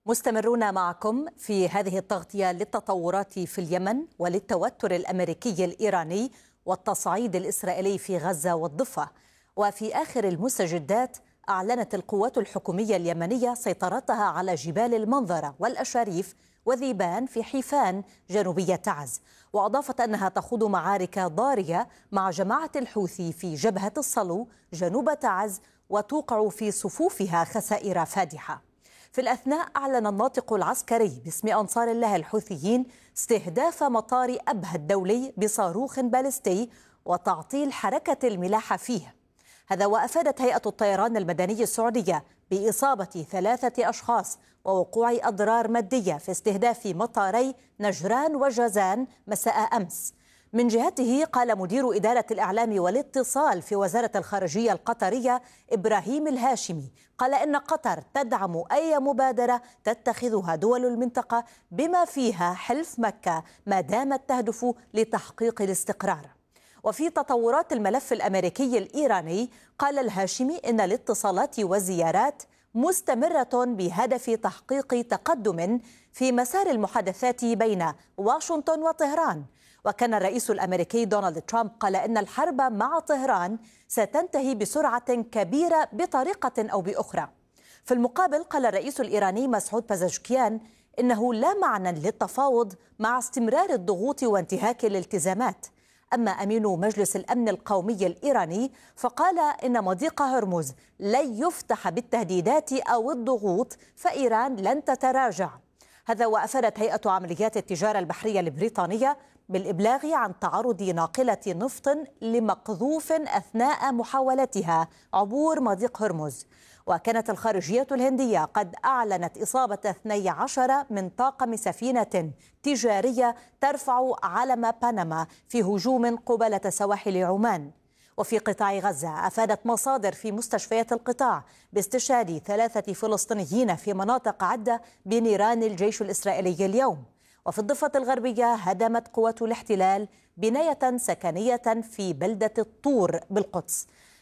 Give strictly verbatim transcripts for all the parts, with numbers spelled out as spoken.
مستمرون معكم في هذه التغطية للتطورات في اليمن وللتوتر الأمريكي الإيراني والتصعيد الإسرائيلي في غزة والضفة. وفي آخر المستجدات أعلنت القوات الحكومية اليمنية سيطرتها على جبال المنظرة والأشاريف وذيبان في حيفان جنوبية تعز، وأضافت أنها تخوض معارك ضارية مع جماعة الحوثي في جبهة الصلو جنوب تعز وتوقع في صفوفها خسائر فادحة. في الأثناء أعلن الناطق العسكري باسم أنصار الله الحوثيين استهداف مطار أبها الدولي بصاروخ باليستي وتعطيل حركة الملاحة فيه. هذا وأفادت هيئة الطيران المدني السعودية بإصابة ثلاثة أشخاص ووقوع أضرار مادية في استهداف مطاري نجران وجازان مساء أمس. من جهته قال مدير إدارة الإعلام والاتصال في وزارة الخارجية القطرية إبراهيم الهاشمي قال إن قطر تدعم أي مبادرة تتخذها دول المنطقة بما فيها حلف مكة ما دامت تهدف لتحقيق الاستقرار. وفي تطورات الملف الأمريكي الإيراني قال الهاشمي إن الاتصالات والزيارات مستمرة بهدف تحقيق تقدم في مسار المحادثات بين واشنطن وطهران. وكان الرئيس الأمريكي دونالد ترامب قال إن الحرب مع طهران ستنتهي بسرعة كبيرة بطريقة أو بأخرى. في المقابل قال الرئيس الإيراني مسعود بازشكيان إنه لا معنى للتفاوض مع استمرار الضغوط وانتهاك الالتزامات. أما أمين مجلس الأمن القومي الإيراني فقال إن مضيق هرمز لن يفتح بالتهديدات أو الضغوط فإيران لن تتراجع. هذا وأفادت هيئة عمليات التجارة البحرية البريطانية بالإبلاغ عن تعرض ناقلة نفط لمقذوف أثناء محاولتها عبور مضيق هرمز. وكانت الخارجية الهندية قد أعلنت إصابة اثني عشر من طاقم سفينة تجارية ترفع علم بنما في هجوم قبالة سواحل عمان. وفي قطاع غزة أفادت مصادر في مستشفيات القطاع باستشهاد ثلاثة فلسطينيين في مناطق عدة بنيران الجيش الإسرائيلي اليوم. وفي الضفة الغربية هدمت قوات الاحتلال بناية سكنية في بلدة الطور بالقدس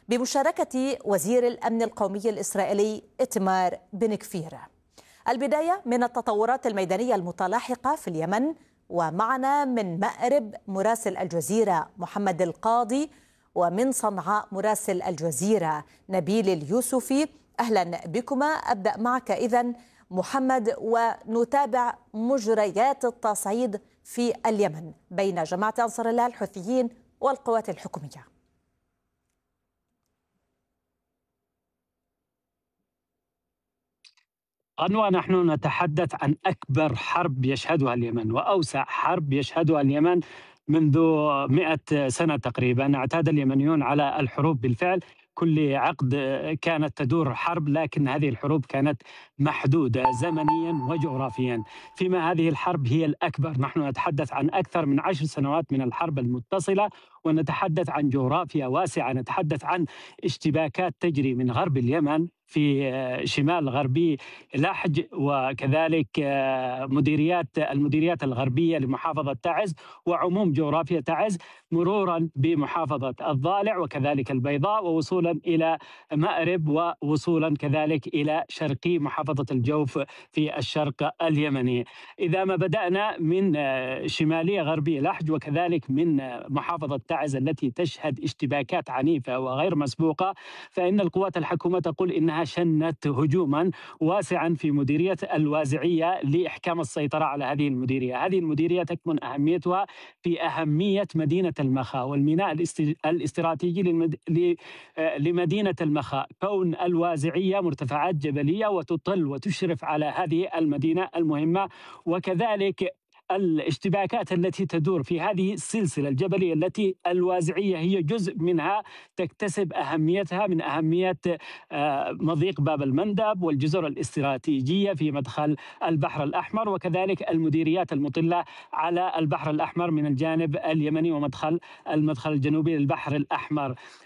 بمشاركة وزير الأمن القومي الإسرائيلي إتمار بن كفير. البداية من التطورات الميدانية المتلاحقة في اليمن، ومعنا من مأرب مراسل الجزيرة محمد القاضي، ومن صنعاء مراسل الجزيرة نبيل اليوسفي. أهلا بكما. أبدأ معك إذن محمد، ونتابع مجريات التصعيد في اليمن بين جماعة أنصار الله الحوثيين والقوات الحكومية. أنوى، نحن نتحدث عن أكبر حرب يشهدها اليمن وأوسع حرب يشهدها اليمن منذ مئة سنة تقريبا. اعتاد اليمنيون على الحروب بالفعل، كل عقد كانت تدور حرب، لكن هذه الحروب كانت محدودة زمنيا وجغرافيا، فيما هذه الحرب هي الأكبر. نحن نتحدث عن أكثر من عشر سنوات من الحرب المتصلة، ونتحدث عن جغرافيا واسعة، نتحدث عن اشتباكات تجري من غرب اليمن في شمال غربي لحج، وكذلك مديريات المديريات الغربية لمحافظة تعز وعموم جغرافيا تعز، مرورا بمحافظة الضالع وكذلك البيضاء، ووصولا إلى مأرب، ووصولا كذلك إلى شرقي محافظة الجوف في الشرق اليمني. إذا ما بدأنا من شمالية غربية لحج وكذلك من محافظة تعز التي تشهد اشتباكات عنيفة وغير مسبوقة، فإن القوات الحكومة تقول إنها شنت هجوما واسعا في مديرية الوازعية لإحكام السيطرة على هذه المديرية. هذه المديرية تكمن أهميتها في أهمية مدينة المخاء والميناء الاستراتيجي لمدينة المخاء، كون الوازعية مرتفعات جبلية وتطل وتشرف على هذه المدينة المهمة، وكذلك الاشتباكات التي تدور في هذه السلسلة الجبلية التي الوازعية هي جزء منها تكتسب أهميتها من أهمية مضيق باب المندب والجزر الاستراتيجية في مدخل البحر الأحمر، وكذلك المديريات المطلة على البحر الأحمر من الجانب اليمني ومدخل المدخل الجنوبي للبحر الأحمر.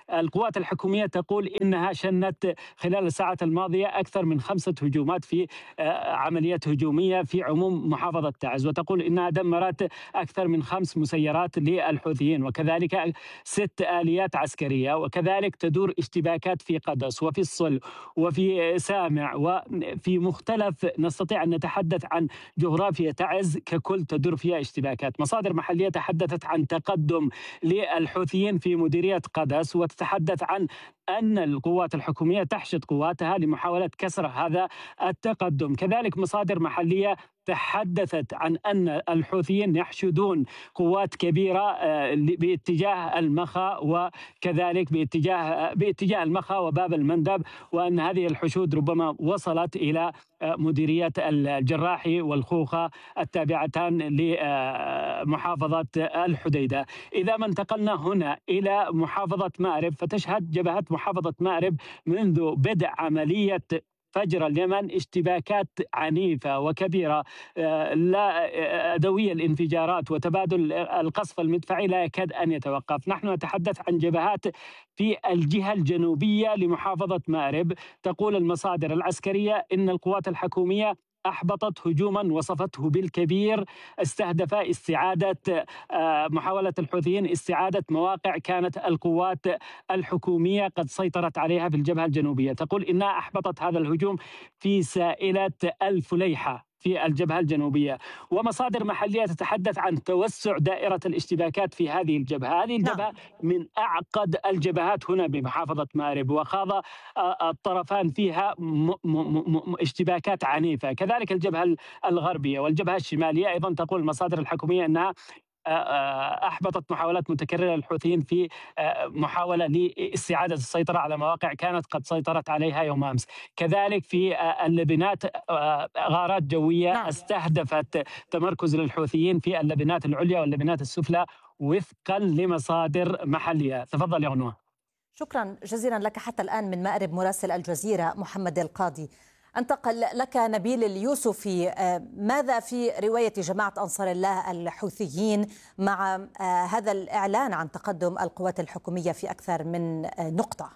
القوات الحكومية تقول إنها شنت خلال الساعات الماضية أكثر من خمسة هجومات في عمليات هجومية في عموم محافظة تعز، وتقول إنها دمرت أكثر من خمس مسيرات للحوثيين، وكذلك ست آليات عسكرية، وكذلك تدور اشتباكات في قدس وفي الصل وفي سامع وفي مختلف، نستطيع أن نتحدث عن جغرافيا تعز ككل تدور فيها اشتباكات. مصادر محلية تحدثت عن تقدم للحوثيين في مديرية قدس، وتتحدث عن أن القوات الحكومية تحشد قواتها لمحاولة كسر هذا التقدم. كذلك مصادر محلية تحدثت عن أن الحوثيين يحشدون قوات كبيرة باتجاه المخا، وكذلك باتجاه باتجاه المخا وباب المندب، وأن هذه الحشود ربما وصلت إلى مديرية الجراحي والخوخة التابعتان لمحافظة الحديدة. إذا ما انتقلنا هنا إلى محافظة مأرب، فتشهد جبهة محافظة مأرب منذ بدء عملية فجر اليمن اشتباكات عنيفة وكبيرة، لا دوي الانفجارات وتبادل القصف المدفعي لا يكاد أن يتوقف. نحن نتحدث عن جبهات في الجهة الجنوبية لمحافظة مأرب. تقول المصادر العسكرية إن القوات الحكومية أحبطت هجوما وصفته بالكبير استهدف استعادة محاولة الحوثيين استعادة مواقع كانت القوات الحكومية قد سيطرت عليها في الجبهة الجنوبية. تقول إنها أحبطت هذا الهجوم في سائلة الفليحة في الجبهة الجنوبية. ومصادر محلية تتحدث عن توسع دائرة الاشتباكات في هذه الجبهة. هذه الجبهة من أعقد الجبهات هنا بمحافظة مأرب، وخاض الطرفان فيها م م م اشتباكات عنيفة. كذلك الجبهة الغربية والجبهة الشمالية أيضا تقول المصادر الحكومية أنها أحبطت محاولات متكررة للحوثيين في محاولة لاستعادة السيطرة على مواقع كانت قد سيطرت عليها يوم أمس. كذلك في اللبنات غارات جوية نعم. استهدفت تمركز للحوثيين في اللبنات العليا واللبنات السفلى وفقا لمصادر محلية. تفضل يا غنوة. شكرا جزيلا لك. حتى الآن من مأرب مراسل الجزيرة محمد القاضي. انتقل لك نبيل اليوسفي. ماذا في رواية جماعة أنصار الله الحوثيين مع هذا الإعلان عن تقدم القوات الحكومية في أكثر من نقطة؟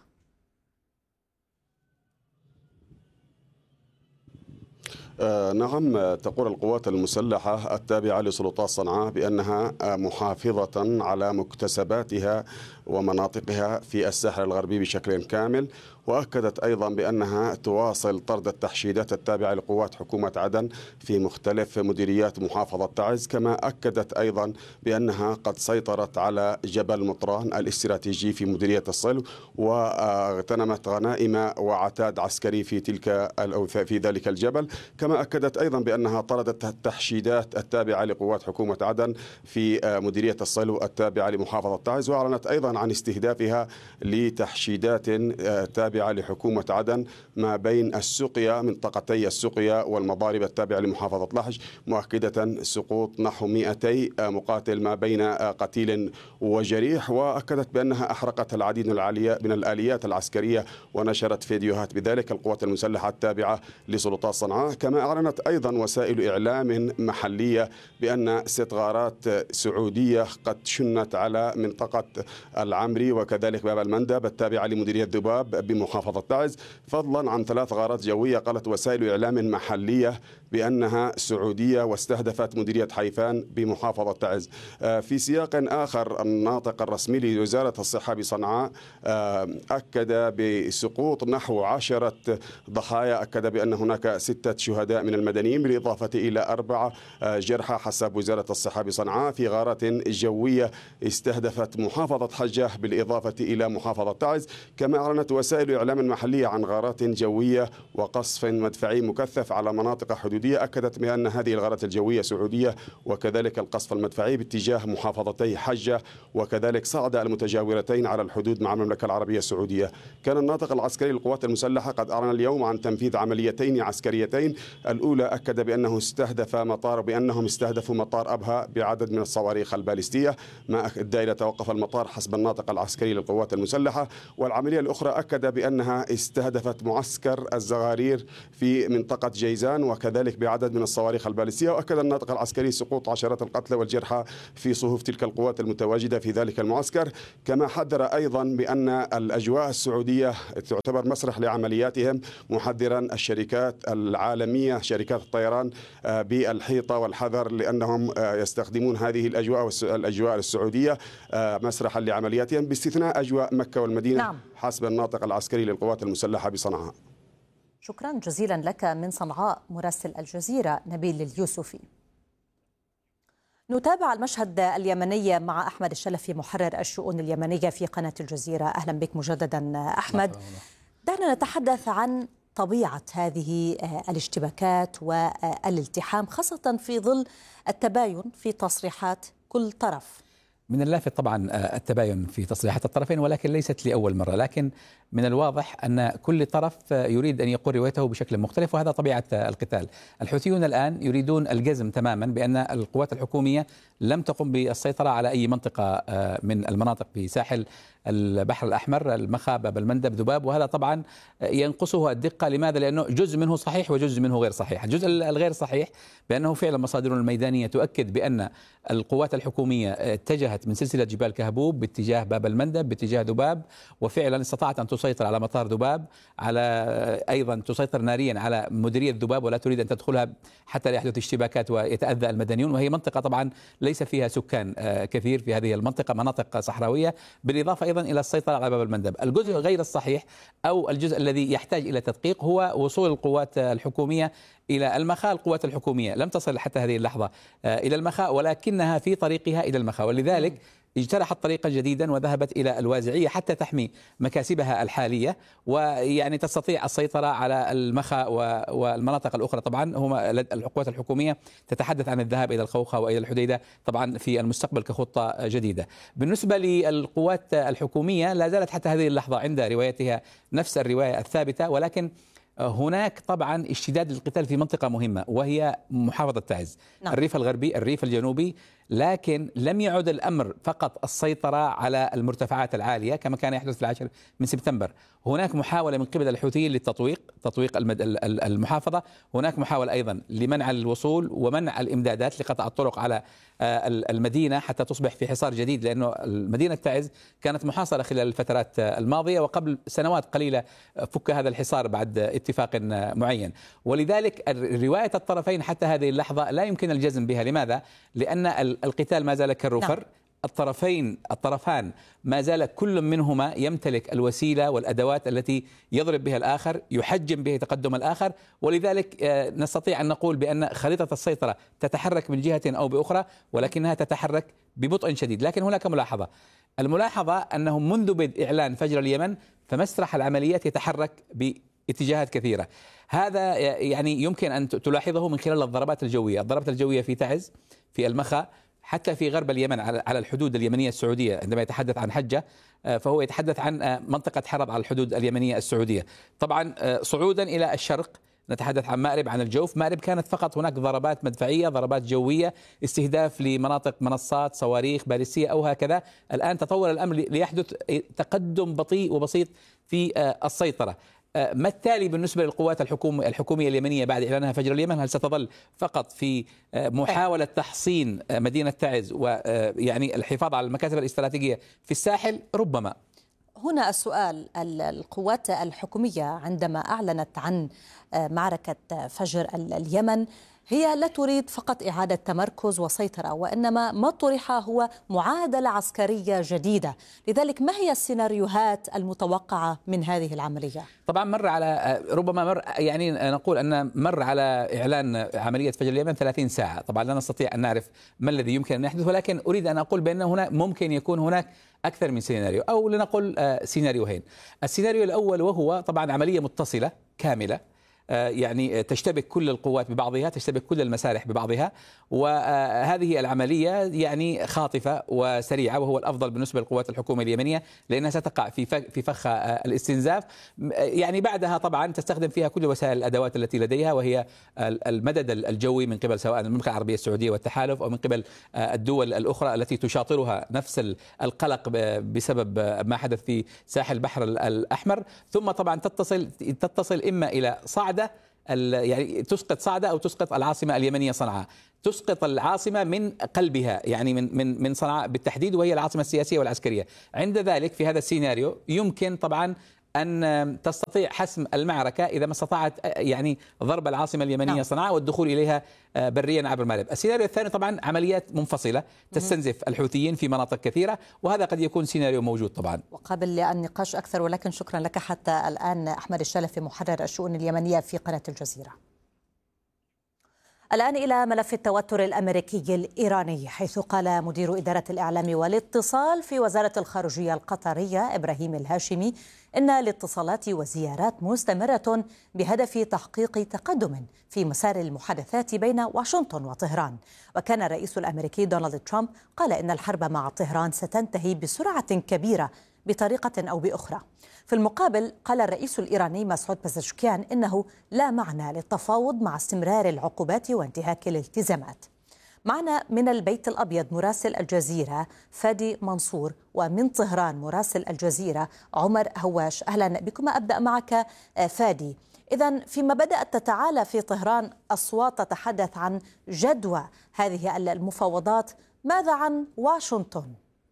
آه نعم، تقول القوات المسلحة التابعة لسلطات صنعاء بأنها محافظة على مكتسباتها ومناطقها في الساحل الغربي بشكل كامل، وأكدت أيضا بأنها تواصل طرد التحشيدات التابعة لقوات حكومة عدن في مختلف مديريات محافظة تعز. كما أكدت أيضا بأنها قد سيطرت على جبل مطران الاستراتيجي في مديرية الصلو، واغتنمت غنائم وعتاد عسكري في تلك أو في ذلك الجبل. كما أكدت أيضا بأنها طردت التحشيدات التابعة لقوات حكومة عدن في مديرية الصلو التابعة لمحافظة تعز، وأعلنت أيضا عن استهدافها لتحشيدات تابعة لحكومة عدن ما بين السقيا، منطقتي السقيا والمضارب التابعة لمحافظة لحج، مؤكدة سقوط نحو مئتي مقاتل ما بين قتيل وجريح. وأكدت بأنها أحرقت العديد من الآليات العسكرية ونشرت فيديوهات بذلك القوات المسلحة التابعة لسلطات صنعاء. كما أعلنت أيضا وسائل إعلام محلية بأن ست غارات سعودية قد شنت على منطقة العمري وكذلك باب المندب التابعة لمديرية ذباب بمحافظة تعز، فضلا عن ثلاث غارات جوية قالت وسائل إعلام محلية بأنها سعودية واستهدفت مديرية حيفان بمحافظة تعز. في سياق آخر، الناطق الرسمي لوزارة الصحة بصنعاء أكد بسقوط نحو عشرة ضحايا، أكد بأن هناك ستة شهداء من المدنيين بالإضافة إلى أربعة جرحى حسب وزارة الصحة بصنعاء في غارات جوية استهدفت محافظة حجة بالإضافة إلى محافظة تعز. كما أعلنت وسائل إعلام محلية عن غارات جوية وقصف مدفعي مكثف على مناطق حدودية، أكدت بأن هذه الغارات الجوية سعودية، وكذلك القصف المدفعي باتجاه محافظتي حجة وكذلك صعدة المتجاورتين على الحدود مع المملكة العربية السعودية. كان الناطق العسكري للقوات المسلحة قد أعلن اليوم عن تنفيذ عمليتين عسكريتين الأولى أكد بأنه استهدف مطار بأنهم استهدفوا مطار أبها بعدد من الصواريخ البالستية، ما أدى إلى توقف المطار حسب الناطق العسكري للقوات المسلحة. والعملية الأخرى أكد بأنها استهدفت معسكر الزغارير في منطقة جيزان وكذلك بعدد من الصواريخ البالستية. وأكد الناطق العسكري سقوط عشرات القتلى والجرحى في صفوف تلك القوات المتواجدة في ذلك المعسكر. كما حذر أيضا بأن الأجواء السعودية تعتبر مسرح لعملياتهم، محذرا الشركات العالمية شركات الطيران بالحيطة والحذر لأنهم يستخدمون هذه الأجواء الأجواء السعودية مسرحا لعملياتهم باستثناء أجواء مكة والمدينة. نعم. حسب الناطق العسكري للقوات المسلحة بصنعاء. شكرا جزيلا لك من صنعاء مراسل الجزيرة نبيل اليوسفي. نتابع المشهد اليمني مع أحمد الشلفي محرر الشؤون اليمنية في قناة الجزيرة. أهلا بك مجددا أحمد. دعنا نتحدث عن طبيعة هذه الاشتباكات والالتحام خاصة في ظل التباين في تصريحات كل طرف. من اللافت طبعا التباين في تصريحات الطرفين، ولكن ليست لأول مرة، لكن من الواضح أن كل طرف يريد أن يقول روايته بشكل مختلف، وهذا طبيعة القتال. الحوثيون الآن يريدون الجزم تماما بأن القوات الحكومية لم تقم بالسيطرة على أي منطقة من المناطق في ساحل البحر الأحمر، المخا، باب المندب، ذباب، وهذا طبعا ينقصه الدقة. لماذا؟ لأنه جزء منه صحيح وجزء منه غير صحيح. الجزء الغير صحيح بأنه فعلا مصادرنا الميدانية تؤكد بأن القوات الحكومية اتجهت من سلسلة جبال كهبوب باتجاه باب المندب باتجاه ذباب، وفعلا استطاعت أن تسيطر على مطار ذباب، على أيضا تسيطر ناريا على مديرية ذباب ولا تريد أن تدخلها حتى لا يحدث اشتباكات ويتأذى المدنيون. وهي منطقة طبعا ليس فيها سكان كثير في هذه المنطقة، مناطق صحراوية، بالإضافة أيضا إلى السيطرة على باب المندب. الجزء غير الصحيح أو الجزء الذي يحتاج إلى تدقيق هو وصول القوات الحكومية إلى المخا. القوات الحكومية لم تصل حتى هذه اللحظة إلى المخا، ولكنها في طريقها إلى المخا، ولذلك اجترحت طريقا جديدا وذهبت إلى الوازعية حتى تحمي مكاسبها الحالية، ويعني تستطيع السيطرة على المخا والمناطق الأخرى. طبعا هما القوات الحكومية تتحدث عن الذهاب إلى الخوخة وإلى الحديدة طبعا في المستقبل كخطة جديدة. بالنسبة للقوات الحكومية لا زالت حتى هذه اللحظة عند روايتها نفس الرواية الثابتة، ولكن هناك طبعا اشتداد القتال في منطقة مهمة وهي محافظة تعز. نعم. الريف الغربي، الريف الجنوبي، لكن لم يعد الأمر فقط السيطرة على المرتفعات العالية كما كان يحدث في العاشر من سبتمبر. هناك محاولة من قبل الحوثيين للتطويق، تطويق المحافظة. هناك محاولة أيضا لمنع الوصول ومنع الإمدادات، لقطع الطرق على المدينة حتى تصبح في حصار جديد، لأنه مدينة تعز كانت محاصرة خلال الفترات الماضية، وقبل سنوات قليلة فك هذا الحصار بعد اتفاق معين. ولذلك رواية الطرفين حتى هذه اللحظة لا يمكن الجزم بها. لماذا؟ لأن القتال ما زال كالرفر. نعم. الطرفين الطرفان ما زال كل منهما يمتلك الوسيلة والأدوات التي يضرب بها الآخر، يحجم به تقدم الآخر، ولذلك نستطيع أن نقول بأن خريطة السيطرة تتحرك من جهة أو بأخرى، ولكنها تتحرك ببطء شديد. لكن هناك ملاحظة، الملاحظة أنهم منذ بدء إعلان فجر اليمن فمسرح العمليات يتحرك باتجاهات كثيرة. هذا يعني يمكن أن تلاحظه من خلال الضربات الجوية. الضربات الجوية في تعز، في المخا، حتى في غرب اليمن على الحدود اليمنية السعودية. عندما يتحدث عن حجة فهو يتحدث عن منطقة حرب على الحدود اليمنية السعودية. طبعا صعودا إلى الشرق نتحدث عن مأرب، عن الجوف. مأرب كانت فقط هناك ضربات مدفعية، ضربات جوية، استهداف لمناطق منصات، صواريخ باليستية أو هكذا. الآن تطور الأمر ليحدث تقدم بطيء وبسيط في السيطرة. ما التالي بالنسبة للقوات الحكومية الحكومية اليمنية بعد إعلانها فجر اليمن؟ هل ستظل فقط في محاولة تحصين مدينة تعز ويعني الحفاظ على المكاسب الاستراتيجية في الساحل؟ ربما. هنا السؤال، القوات الحكومية عندما أعلنت عن معركة فجر اليمن هي لا تريد فقط إعادة تمركز وسيطرة، وإنما ما طرح هو معادلة عسكرية جديدة. لذلك ما هي السيناريوهات المتوقعة من هذه العملية؟ طبعا مر على ربما مر يعني نقول أن مر على إعلان عملية فجر اليمن ثلاثين ساعة. طبعا لا نستطيع أن نعرف ما الذي يمكن أن يحدث، ولكن أريد أن أقول بأن هنا ممكن يكون هناك أكثر من سيناريو، أو لنقول سيناريوهين. السيناريو الأول وهو طبعا عملية متصلة كاملة يعني تشتبك كل القوات ببعضها، تشتبك كل المسالح ببعضها، وهذه العملية يعني خاطفة وسريعة، وهو الأفضل بالنسبة لقوات الحكومة اليمنية لأنها ستقع في في فخ الاستنزاف. يعني بعدها طبعا تستخدم فيها كل وسائل الأدوات التي لديها، وهي المدد الجوي من قبل سواء المملكة العربية السعودية والتحالف أو من قبل الدول الأخرى التي تشاطرها نفس القلق بسبب ما حدث في ساحل البحر الأحمر. ثم طبعا تتصل تتصل إما إلى صعدة، يعني تسقط صعدة أو تسقط العاصمة اليمنية صنعاء، تسقط العاصمة من قلبها يعني من من من صنعاء بالتحديد، وهي العاصمة السياسية والعسكرية. عند ذلك في هذا السيناريو يمكن طبعا أن تستطيع حسم المعركة إذا ما استطاعت يعني ضرب العاصمة اليمنية صنعاء والدخول إليها بريا عبر المأرب. السيناريو الثاني طبعا عمليات منفصلة تستنزف الحوثيين في مناطق كثيرة، وهذا قد يكون سيناريو موجود طبعا وقابل للنقاش أكثر. ولكن شكرا لك حتى الآن أحمد الشلفي محرر الشؤون اليمنية في قناة الجزيرة. الآن إلى ملف التوتر الأمريكي الإيراني، حيث قال مدير إدارة الإعلام والاتصال في وزارة الخارجية القطرية إبراهيم الهاشمي إن الاتصالات وزيارات مستمرة بهدف تحقيق تقدم في مسار المحادثات بين واشنطن وطهران. وكان الرئيس الأمريكي دونالد ترامب قال إن الحرب مع طهران ستنتهي بسرعة كبيرة بطريقة أو بأخرى. في المقابل قال الرئيس الإيراني مسعود بزشكيان إنه لا معنى للتفاوض مع استمرار العقوبات وانتهاك الالتزامات. معنا من البيت الأبيض مراسل الجزيرة فادي منصور، ومن طهران مراسل الجزيرة عمر هواش. أهلا بكم. أبدأ معك فادي. إذن فيما بدأت تتعالى في طهران أصوات تتحدث عن جدوى هذه المفاوضات، ماذا عن واشنطن؟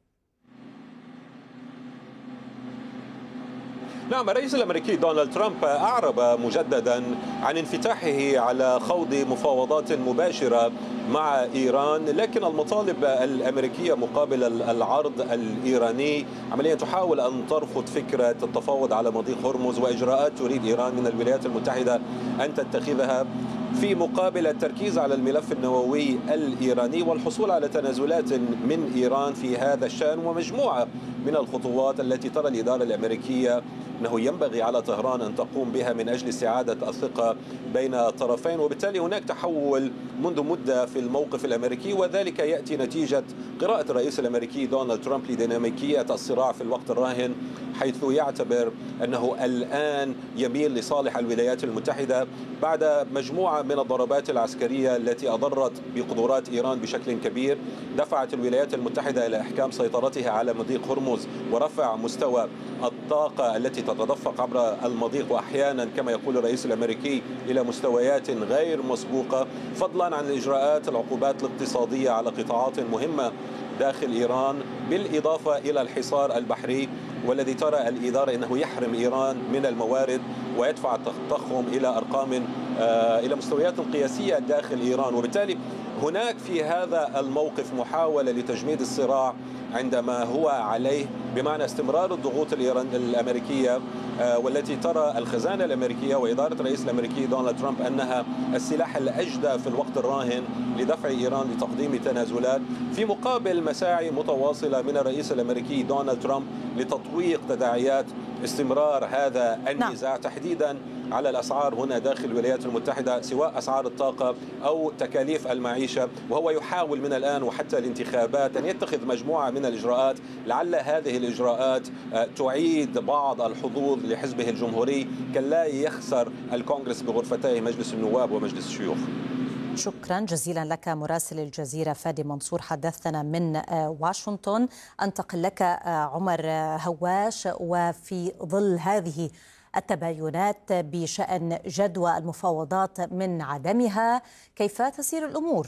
نعم، الرئيس الأمريكي دونالد ترامب أعرب مجددا عن انفتاحه على خوض مفاوضات مباشرة مع إيران، لكن المطالب الأمريكية مقابل العرض الإيراني عمليا تحاول أن ترفض فكرة التفاوض على مضيق هرمز وإجراءات تريد إيران من الولايات المتحدة أن تتخذها في مقابل التركيز على الملف النووي الإيراني والحصول على تنازلات من إيران في هذا الشأن، ومجموعة من الخطوات التي ترى الإدارة الأمريكية أنه ينبغي على طهران أن تقوم بها من أجل استعادة الثقة بين الطرفين. وبالتالي هناك تحول منذ مدة في الموقف الأمريكي، وذلك يأتي نتيجة قراءة الرئيس الأمريكي دونالد ترامب لديناميكية الصراع في الوقت الراهن، حيث يعتبر أنه الآن يميل لصالح الولايات المتحدة بعد مجموعة من الضربات العسكرية التي أضرت بقدرات إيران بشكل كبير، دفعت الولايات المتحدة إلى إحكام سيطرتها على مضيق هرمز ورفع مستوى الطاقة التي تتدفق عبر المضيق، وأحيانا كما يقول الرئيس الأمريكي إلى مستويات غير مسبوقة، فضلا عن الإجراءات العقوبات الاقتصادية على قطاعات مهمة داخل إيران، بالإضافة إلى الحصار البحري والذي ترى الإدارة أنه يحرم إيران من الموارد ويدفع التضخم إلى أرقام إلى مستويات قياسية داخل إيران. وبالتالي هناك في هذا الموقف محاولة لتجميد الصراع عندما هو عليه، بمعنى استمرار الضغوط الأمريكية والتي ترى الخزانة الأمريكية وإدارة الرئيس الأمريكي دونالد ترامب أنها السلاح الأجدى في الوقت الراهن لدفع إيران لتقديم تنازلات، في مقابل مساعي متواصلة من الرئيس الأمريكي دونالد ترامب لتطويق تداعيات استمرار هذا النزاع، نعم. تحديدا على الأسعار هنا داخل الولايات المتحدة، سواء أسعار الطاقة أو تكاليف المعيشة. وهو يحاول من الآن وحتى الانتخابات أن يتخذ مجموعة من الإجراءات، لعل هذه الإجراءات تعيد بعض الحظوظ لحزبه الجمهوري كلا يخسر الكونغرس بغرفتي مجلس النواب ومجلس الشيوخ. شكرا جزيلا لك مراسل الجزيرة فادي منصور، حدثنا من واشنطن. أنتقل لك عمر هواش، وفي ظل هذه التباينات بشأن جدوى المفاوضات من عدمها، كيف تسير الأمور؟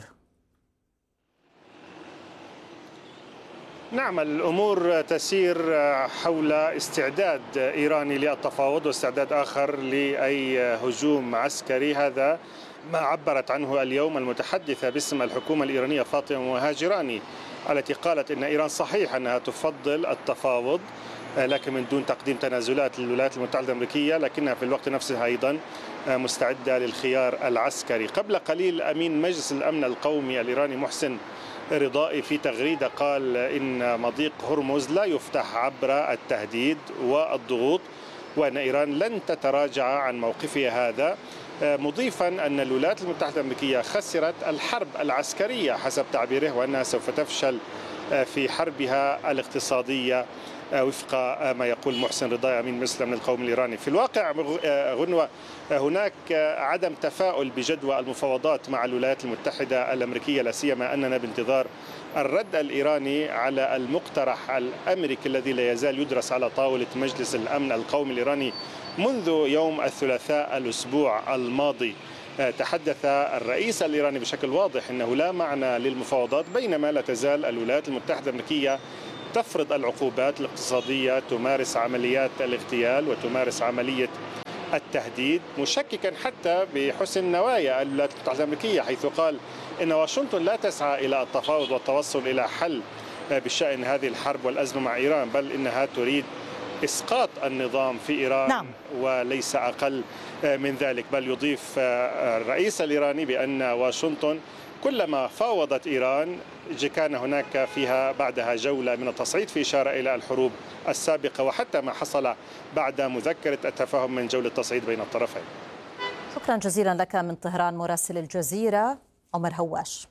نعم، الأمور تسير حول استعداد إيراني للتفاوض واستعداد آخر لأي هجوم عسكري. هذا ما عبرت عنه اليوم المتحدثة باسم الحكومة الإيرانية فاطمة مهاجراني، التي قالت إن إيران صحيح أنها تفضل التفاوض لكن من دون تقديم تنازلات للولايات المتحدة الأمريكية، لكنها في الوقت نفسه أيضا مستعدة للخيار العسكري. قبل قليل أمين مجلس الأمن القومي الإيراني محسن رضائي في تغريدة قال إن مضيق هرمز لا يفتح عبر التهديد والضغوط، وأن إيران لن تتراجع عن موقفها هذا. مضيفا أن الولايات المتحدة الأمريكية خسرت الحرب العسكرية حسب تعبيره، وأنها سوف تفشل في حربها الاقتصادية وفق ما يقول محسن رضاي أمين مجلس الأمن القومي الإيراني. في الواقع غنوة هناك عدم تفاؤل بجدوى المفاوضات مع الولايات المتحدة الأمريكية، لا سيما أننا بانتظار الرد الإيراني على المقترح الأمريكي الذي لا يزال يدرس على طاولة مجلس الأمن القومي الإيراني منذ يوم الثلاثاء الأسبوع الماضي. تحدث الرئيس الإيراني بشكل واضح أنه لا معنى للمفاوضات بينما لا تزال الولايات المتحدة الأمريكية تفرض العقوبات الاقتصادية، تمارس عمليات الاغتيال وتمارس عملية التهديد، مشككا حتى بحسن نوايا الولايات المتحدة الأمريكية، حيث قال إن واشنطن لا تسعى إلى التفاوض والتوصل إلى حل بشأن هذه الحرب والأزمة مع إيران، بل إنها تريد إسقاط النظام في إيران. نعم. وليس أقل من ذلك. بل يضيف الرئيس الإيراني بأن واشنطن كلما فاوضت إيران كان هناك فيها بعدها جولة من التصعيد، في إشارة إلى الحروب السابقة وحتى ما حصل بعد مذكرة التفاهم من جولة تصعيد بين الطرفين. شكرا جزيلا لك من طهران مراسل الجزيرة عمر هواش.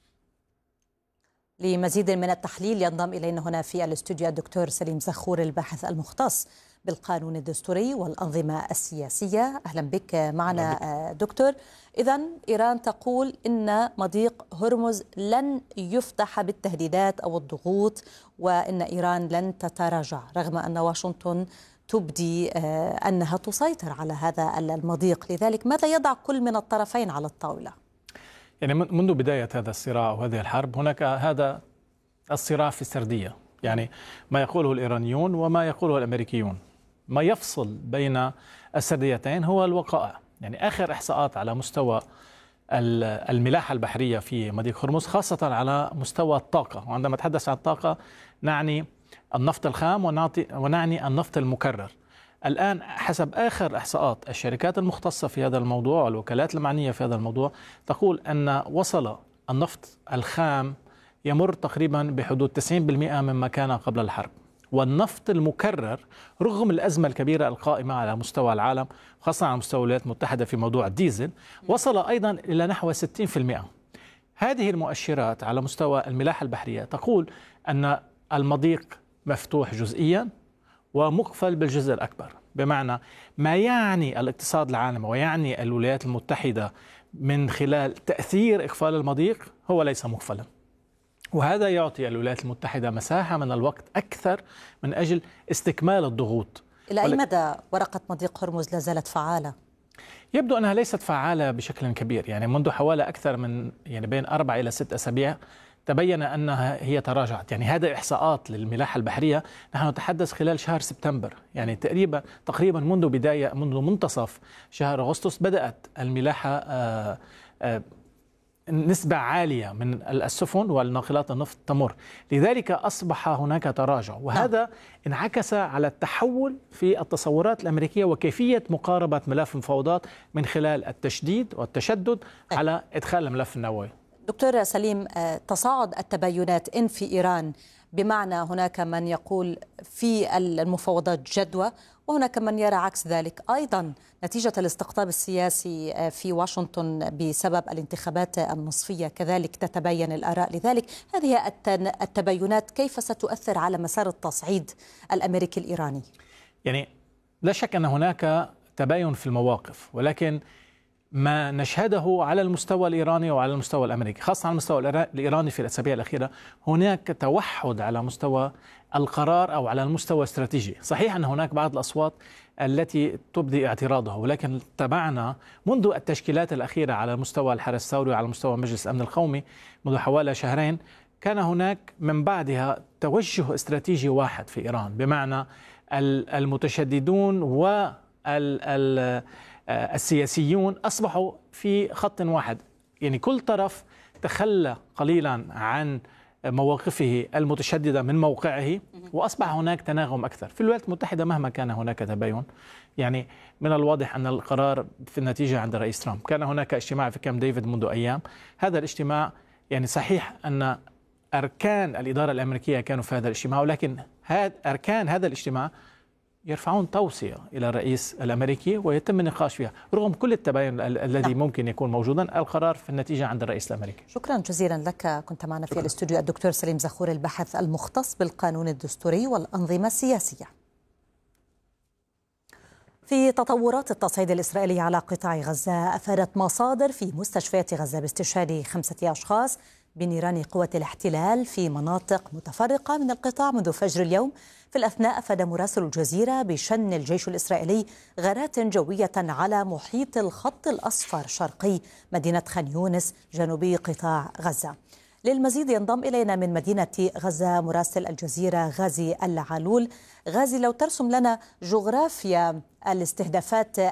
لمزيد من التحليل ينضم إلينا هنا في الاستوديو الدكتور سليم زخور الباحث المختص بالقانون الدستوري والأنظمة السياسية. أهلا بك معنا دكتور. إذن إيران تقول إن مضيق هرمز لن يفتح بالتهديدات أو الضغوط، وإن إيران لن تتراجع رغم أن واشنطن تبدي أنها تسيطر على هذا المضيق. لذلك ماذا يضع كل من الطرفين على الطاولة؟ يعني منذ بداية هذا الصراع وهذه الحرب هناك هذا الصراع في السردية، يعني ما يقوله الإيرانيون وما يقوله الأمريكيون. ما يفصل بين السرديتين هو الوقائع. يعني آخر إحصاءات على مستوى الملاحة البحرية في مضيق هرمز، خاصة على مستوى الطاقة، وعندما نتحدث عن الطاقة نعني النفط الخام ونعني النفط المكرر. الآن حسب آخر إحصاءات الشركات المختصة في هذا الموضوع والوكالات المعنية في هذا الموضوع تقول أن وصل النفط الخام يمر تقريبا بحدود تسعين بالمئة مما كان قبل الحرب، والنفط المكرر رغم الأزمة الكبيرة القائمة على مستوى العالم خاصة على مستوى الولايات المتحدة في موضوع الديزل وصل أيضا إلى نحو ستين بالمئة. هذه المؤشرات على مستوى الملاحة البحرية تقول أن المضيق مفتوح جزئيا ومقفل بالجزء الأكبر، بمعنى ما يعني الاقتصاد العالمي ويعني الولايات المتحدة من خلال تأثير إقفال المضيق هو ليس مقفلا، وهذا يعطي الولايات المتحدة مساحة من الوقت أكثر من أجل استكمال الضغوط. إلى أي مدى ورقة مضيق هرمز لا زالت فعالة؟ يبدو أنها ليست فعالة بشكل كبير، يعني منذ حوالي أكثر من يعني بين أربع إلى ست أسابيع تبين أنها هي تراجعت. يعني هذا إحصاءات للملاحة البحرية، نحن نتحدث خلال شهر سبتمبر، يعني تقريبا تقريبا منذ بداية منذ منتصف شهر أغسطس بدأت الملاحة آآ آآ نسبة عالية من السفن والناقلات النفط تمر، لذلك أصبح هناك تراجع، وهذا انعكس على التحول في التصورات الأمريكية وكيفية مقاربة ملف المفاوضات من خلال التشديد والتشدد على إدخال الملف النووي. دكتور سليم، تصاعد التباينات إن في إيران بمعنى هناك من يقول في المفاوضات جدوى وهناك من يرى عكس ذلك، أيضا نتيجة الاستقطاب السياسي في واشنطن بسبب الانتخابات النصفية كذلك تتبين الآراء. لذلك هذه التباينات كيف ستؤثر على مسار التصعيد الأمريكي الإيراني؟ يعني لا شك أن هناك تباين في المواقف، ولكن ما نشهده على المستوى الإيراني وعلى المستوى الأمريكي، خاصة على المستوى الإيراني في الأسابيع الأخيرة هناك توحد على مستوى القرار أو على المستوى الاستراتيجي. صحيح أن هناك بعض الأصوات التي تبدي اعتراضه، ولكن تابعنا منذ التشكيلات الأخيرة على مستوى الحرس الثوري وعلى مستوى مجلس الأمن القومي منذ حوالي شهرين، كان هناك من بعدها توجه استراتيجي واحد في إيران، بمعنى المتشددون وال السياسيون أصبحوا في خط واحد. يعني كل طرف تخلى قليلا عن مواقفه المتشددة من موقعه وأصبح هناك تناغم أكثر. في الولايات المتحدة مهما كان هناك تباين، يعني من الواضح أن القرار في النتيجة عند الرئيس ترامب. كان هناك اجتماع في كامب ديفيد منذ أيام، هذا الاجتماع يعني صحيح أن أركان الإدارة الأمريكية كانوا في هذا الاجتماع، ولكن هذا أركان هذا الاجتماع يرفعون توصية إلى الرئيس الأمريكي ويتم النقاش فيها رغم كل التباين ال الذي نعم. ممكن يكون موجودا. القرار في النتيجة عند الرئيس الأمريكي. شكرا جزيلا لك. كنت معنا في الاستوديو الدكتور سليم زخور، الباحث المختص بالقانون الدستوري والأنظمة السياسية. في تطورات التصعيد الإسرائيلي على قطاع غزة، أفادت مصادر في مستشفيات غزة باستشهاد خمسة أشخاص بنيران قوة الاحتلال في مناطق متفرقة من القطاع منذ فجر اليوم. في الأثناء أفاد مراسل الجزيرة بشن الجيش الإسرائيلي غارات جوية على محيط الخط الأصفر شرقي مدينة خان يونس جنوبي قطاع غزة. للمزيد ينضم إلينا من مدينة غزة مراسل الجزيرة غازي العلول. غازي، لو ترسم لنا جغرافيا الاستهدافات